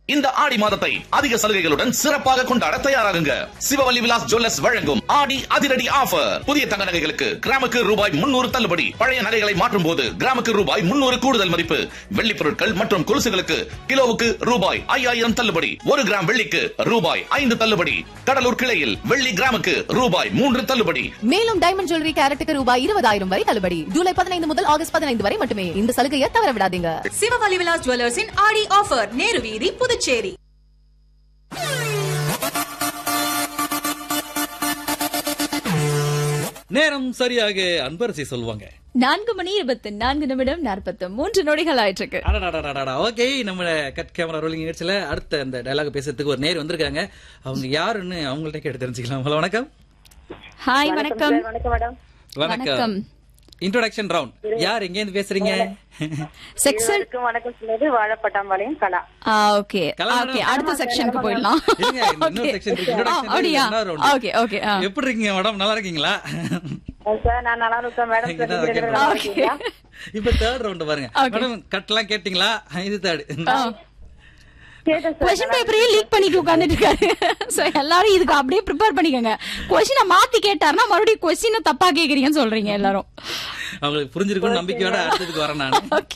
இந்த ஆடி மாதத்தை அதிக சலுகைகளுடன் சிறப்பாக கொண்டாட தயாராகுங்க. சிவவல்லி விலாஸ் ஜுவல்லர்ஸ் வழங்கும் ஆடி அதிரடி ஆஃபர். புதிய தங்க நகைகளுக்கு கிராமுக்கு ரூபாய் 300 தள்ளுபடி. பழைய நகைகளை மாற்றும் போது கிராமுக்கு ரூபாய் 300 கூடுதல் மதிப்பு. வெள்ளி பொருட்கள் மற்றும் கொலுசுகளுக்கு கிலோவுக்கு ரூபாய் 5000 தள்ளுபடி. 1 கிராம் வெள்ளிக்கு ரூபாய் 5 தள்ளுபடி. கடலூர் கிளையில் வெள்ளி கிராமுக்கு ரூபாய் 3 தள்ளுபடி. மேலும் டைமண்ட் ஜுவல்லரி கேரட்டுக்கு ரூபாய் 20000 வரை தள்ளுபடி. ஜூலை 15 முதல் ஆகஸ்ட் 15 வரை மட்டுமே. இந்த சலுகையை தவற விடாதீங்க. சிவவல்லி விலாஸ் ஜுவல்லர்ஸின் ஆடி ஆஃபர், நேரு வீதி, புதுச்சேரி. நேரம் சரியாக அன்பரசி சொல்லுவாங்க 4:24 ஆயிட்டு. ஓகே, நம்ம கட் கேமரா ரோலிங் நிகழ்ச்சியில அடுத்த அந்த டயலாக் பேசுறதுக்கு ஒரு நேர் வந்திருக்காங்க. அவங்க யாருன்னு அவங்கள்ட்ட கேட்டு தெரிஞ்சுக்கலாம். வணக்கம். ஹாய், வணக்கம். வணக்கம். Introduction round. யார் எங்க இருந்து பேசுறீங்க? செக்ஷன் வணக்கம் சொல்றது வாழப்பட்டாம்பாளையம் கலா. ஓகே ஓகே, அடுத்த செக்ஷனுக்கு போயிடலாம். இன்னொரு செக்ஷன் இருக்கு. Introduction round. Okay okay. எப்படி இருக்கீங்க மேடம்? நல்லா இருக்கீங்களா? சார் நான் நல்லா இருக்கேன் மேடம். இப்ப தேர்ட் ரவுண்ட் பாருங்க மேடம். கட்லாம் கேட்டீங்களா? இது தேர்ட். क्वेश्चन பேப்பரே லீக் பண்ணிட்டு உட்கார்ந்துட்டு இருக்காரு. சோ எல்லாரும் இதுக்கு அப்படியே ப்ரிப்பேர் பண்ணிக்கங்க. क्वेश्चन மாத்தி கேட்டாருன்னா மறுபடியும் क्वेश्चन தப்பா கேக்குறீங்கன்னு சொல்றீங்க எல்லாரும். அவங்களுக்கு புரிஞ்சிருக்கும்னு நம்பிக்கையோட அடுத்ததுக்கு வரேன் நான்.